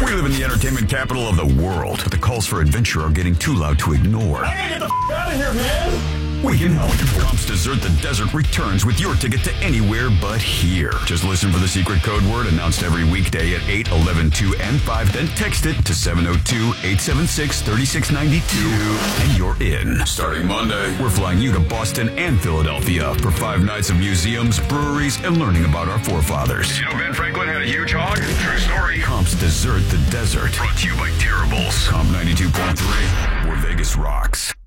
We live in the entertainment capital of the world, but the calls for adventure are getting too loud to ignore. I gotta get the out of here, man! We can help. Comp's Dessert the Desert returns with your ticket to anywhere but here. Just listen for the secret code word announced every weekday at 8, 11, 2, and 5. Then text it to 702-876-3692, and you're in. Starting Monday, we're flying you to Boston and Philadelphia for 5 nights of museums, breweries, and learning about our forefathers. Did you know Ben Franklin had a huge hog? True story. Comp's Dessert the Desert. Brought to you by Terribles. Comp 92.3, where Vegas rocks.